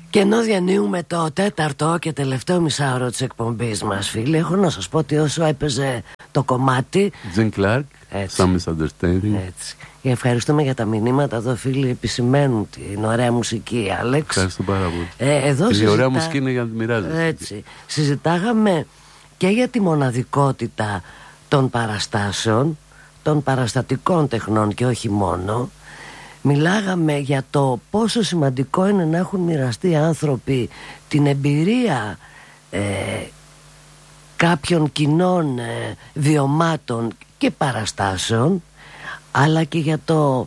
Και ενώ διανύουμε το τέταρτο και τελευταίο μισάωρο της εκπομπής μας, φίλοι, έχω να σας πω ότι όσο έπαιζε το κομμάτι Jane Clark, Some Misunderstanding. Έτσι. Και ευχαριστούμε για τα μηνύματα εδώ, φίλοι, επισημαίνουν την ωραία μουσική, Άλεξ. Ευχαριστώ πάρα πολύ. Εδώ η ωραία μουσική είναι για να τη μοιράζεσαι. Έτσι. Συζητάγαμε και για τη μοναδικότητα των παραστάσεων, των παραστατικών τεχνών και όχι μόνο. Μιλάγαμε για το πόσο σημαντικό είναι να έχουν μοιραστεί άνθρωποι την εμπειρία κάποιων κοινών βιωμάτων και παραστάσεων, αλλά και για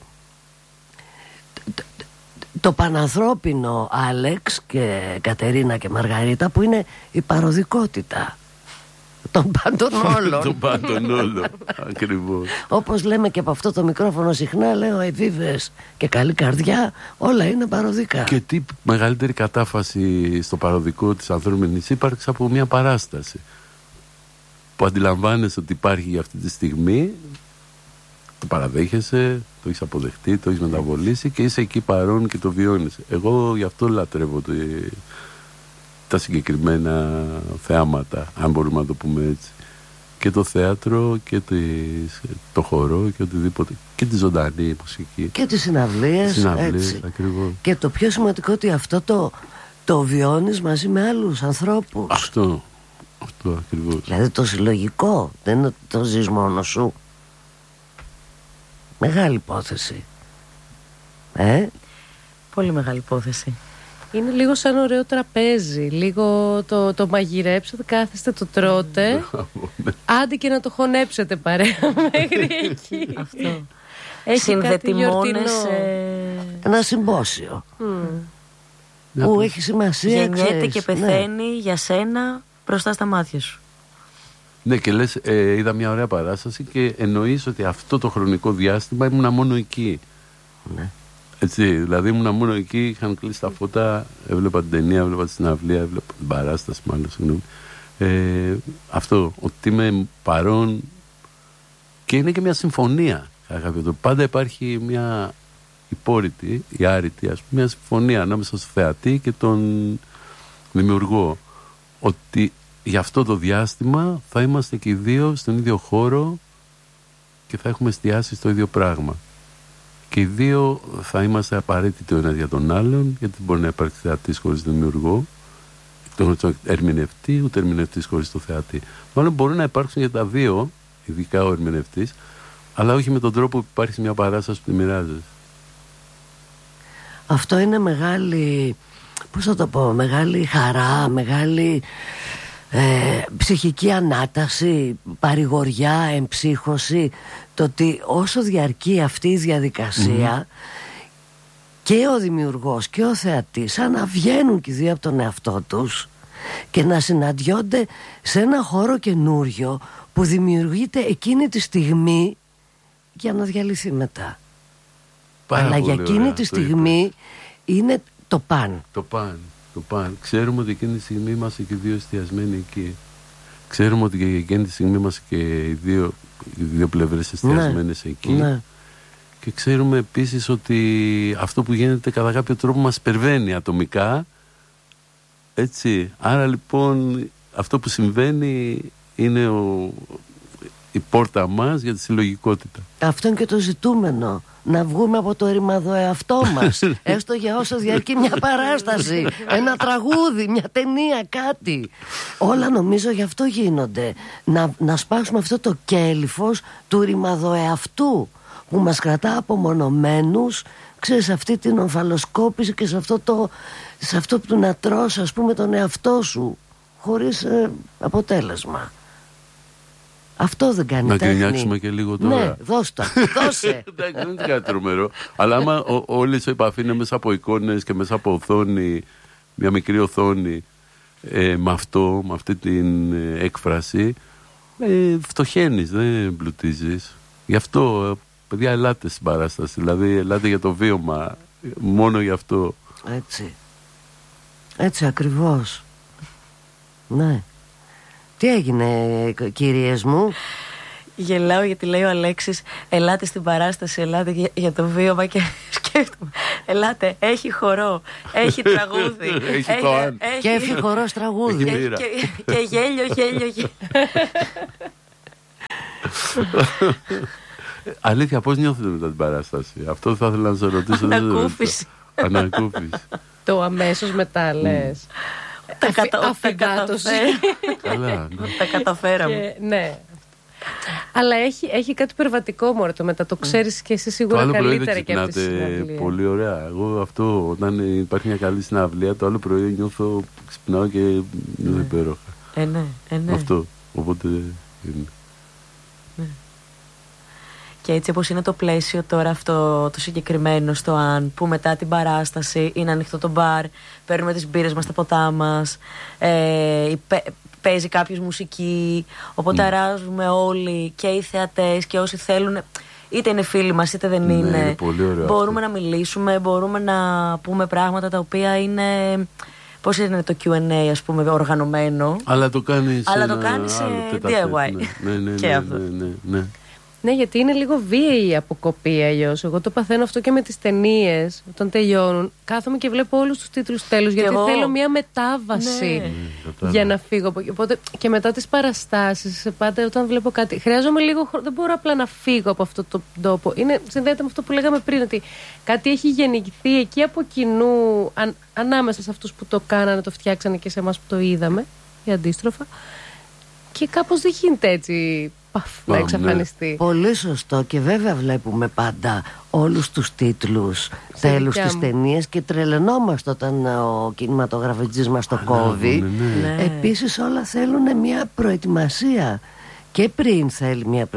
το πανανθρώπινο, Άλεξ και Κατερίνα και Μαργαρίτα, που είναι η παροδικότητα των πάντων όλων. Των πάντων όλων, ακριβώς. Όπως λέμε και από αυτό το μικρόφωνο συχνά, λέω ευίβες και καλή καρδιά, όλα είναι παροδικά. Και τι μεγαλύτερη κατάφαση στο παροδικό της ανθρώπινης ύπαρξης από μια παράσταση που αντιλαμβάνεσαι ότι υπάρχει για αυτή τη στιγμή, το παραδέχεσαι, το έχεις αποδεχτεί, το έχεις μεταβολήσει και είσαι εκεί παρόν και το βιώνεις. Εγώ γι' αυτό λατρεύω τα συγκεκριμένα θεάματα, αν μπορούμε να το πούμε έτσι. Και το θέατρο και το χορό και οτιδήποτε. Και τη ζωντανή μουσική. Και τις συναυλίες, έτσι. Ακριβώς. Και το πιο σημαντικό ότι αυτό το βιώνεις μαζί με άλλους ανθρώπους. Αυτό ακριβώς. Δηλαδή το συλλογικό, δεν είναι το ζεις μόνο σου. Μεγάλη υπόθεση. Πολύ μεγάλη υπόθεση. Είναι λίγο σαν ωραίο τραπέζι. Λίγο το μαγειρέψετε, κάθεστε, το τρώτε. Άντε και να το χωνέψετε παρέα μέχρι εκεί. Αυτό. Συνδετημόνες. Ένα συμπόσιο που έχει σημασία. Γεννιέται και πεθαίνει για σένα μπροστά στα μάτια σου. Ναι, και λες, είδα μια ωραία παράσταση και εννοείς ότι αυτό το χρονικό διάστημα ήμουνα μόνο εκεί. Ναι. Έτσι, δηλαδή ήμουνα μόνο εκεί, είχαν κλείσει τα φώτα, έβλεπα την ταινία, έβλεπα τη συναυλία, έβλεπα την παράσταση, μάλλον, συγγνώμη. Αυτό, ότι είμαι παρόν και είναι και μια συμφωνία. Πάντα υπάρχει μια υπόρρητη, η άρρητη, ας πούμε, μια συμφωνία ανάμεσα στο θεατή και τον δημιουργό. Ότι για αυτό το διάστημα θα είμαστε και οι δύο στον ίδιο χώρο και θα έχουμε εστιάσει στο ίδιο πράγμα. Και οι δύο θα είμαστε απαραίτητοι ο ένας για τον άλλον, γιατί μπορεί να υπάρξει θεατής χωρίς δημιουργό, τον ερμηνευτή, ούτε ερμηνευτής χωρίς το θεατή. Μάλλον μπορεί να υπάρξουν για τα δύο, ειδικά ο ερμηνευτής, αλλά όχι με τον τρόπο που υπάρχει μια παράσταση που τη μοιράζεσαι. Αυτό είναι μεγάλη, πώς θα το πω, μεγάλη χαρά, μεγάλη ψυχική ανάταση, παρηγοριά, εμψύχωση. Το ότι όσο διαρκεί αυτή η διαδικασία, και ο δημιουργός και ο θεατής σαν να βγαίνουν και οι δύο από τον εαυτό τους και να συναντιόνται σε ένα χώρο καινούριο που δημιουργείται εκείνη τη στιγμή για να διαλυθεί μετά. Αλλά για εκείνη τη στιγμή είναι το παν. Το παν. Ξέρουμε ότι εκείνη τη στιγμή είμαστε και οι δύο εστιασμένοι εκεί. Ξέρουμε ότι για εκείνη τη στιγμή είμαστε και οι δύο πλευρές εστιασμένες εκεί. Ναι. Και ξέρουμε επίσης ότι αυτό που γίνεται κατά κάποιο τρόπο μας υπερβαίνει ατομικά. Έτσι. Άρα λοιπόν αυτό που συμβαίνει είναι η πόρτα μας για τη συλλογικότητα. Αυτό είναι και το ζητούμενο. Να βγούμε από το ρημαδό εαυτό μας. Έστω για όσο διαρκεί μια παράσταση, ένα τραγούδι, μια ταινία, κάτι. Όλα νομίζω γι' αυτό γίνονται. Να σπάσουμε αυτό το κέλυφος του ρημαδό εαυτού που μας κρατά απομονωμένους, ξέρεις, αυτή την ομφαλοσκόπηση και σε αυτό που να τρως, ας πούμε, τον εαυτό σου χωρίς αποτέλεσμα. Αυτό δεν κάνει τέχνη. Να κρινιάξουμε και λίγο τώρα. Ναι, δώσε. Δεν είναι κάτι τρομερό. Αλλά άμα όλη η επαφή είναι μέσα από εικόνες και μέσα από οθόνη, μια μικρή οθόνη, με αυτή την έκφραση, φτωχαίνεις, δεν πλουτίζεις. Γι' αυτό, παιδιά, ελάτε στην παράσταση. Δηλαδή, ελάτε για το βίωμα. Μόνο γι' αυτό. Έτσι ακριβώς. Ναι. Τι έγινε, κυρίες μου? Γελάω γιατί λέει ο Αλέξης, ελάτε στην παράσταση, ελάτε για το βίωμα, και σκέφτομαι. Ελάτε, έχει χορό, έχει τραγούδι. Έχει το αν. Κέφι, χορός, τραγούδι. Και γέλιο. Αλήθεια, πώς νιώθετε μετά την παράσταση? Αυτό θα ήθελα να σας ρωτήσω. Ανακούφιση. Ανακούφιση. Το αμέσως μετά λες. Αφυγκάτωση. Καλά. Τα καταφέραμε. Ναι. Αλλά έχει κάτι υπερβατικό μόνο το μετά. Το ξέρεις και εσύ Το σίγουρα άλλο πρωί δεν καλύτερα και από τη ξυπνάτε συναυλία. πολύ ωραία. Εγώ αυτό, όταν υπάρχει μια καλή συναυλία, το άλλο πρωί νιώθω που ξυπνάω και νιώθω υπέροχα. Ναι. Αυτό. Οπότε είναι. Και έτσι όπως είναι το πλαίσιο τώρα αυτό το συγκεκριμένο στο Αν, που μετά την παράσταση είναι ανοιχτό το μπαρ, παίρνουμε τις μπύρες μας, τα ποτά μας, παίζει κάποιος μουσική, οπότε αράζουμε όλοι, και οι θεατές και όσοι θέλουν, είτε είναι φίλοι μας είτε δεν είναι. Είναι πολύ ωραίο μπορούμε αυτό. να μιλήσουμε, μπορούμε να πούμε πράγματα τα οποία είναι... Πώς είναι το Q&A, ας πούμε, οργανωμένο. Αλλά το κάνεις σε DIY. Ναι. Και αυτό. Ναι. Ναι, γιατί είναι λίγο βίαιη η αποκοπή αλλιώς. Εγώ το παθαίνω αυτό και με τις ταινίες. Όταν τελειώνουν, κάθομαι και βλέπω όλους τους τίτλους τέλους. Γιατί θέλω μια μετάβαση για να φύγω από εκεί. Οπότε και μετά τις παραστάσεις, πάντα όταν βλέπω κάτι, χρειάζομαι λίγο χρόνο. Δεν μπορώ απλά να φύγω από αυτό το τόπο. Συνδέεται με αυτό που λέγαμε πριν, ότι κάτι έχει γεννηθεί εκεί από κοινού, ανάμεσα σε αυτούς που το κάνανε, το φτιάξανε και σε εμάς που το είδαμε, ή αντίστροφα. Και κάπως δεν γίνεται έτσι. Να εξαφανιστεί. Πολύ σωστό. Και βέβαια βλέπουμε πάντα όλους τους τίτλους τέλους της ταινίας και τρελαινόμαστε όταν ο κινηματογραφιστής μας το κόβει. Ναι. Επίσης όλα θέλουν μια προετοιμασία. Και πριν θέλει μια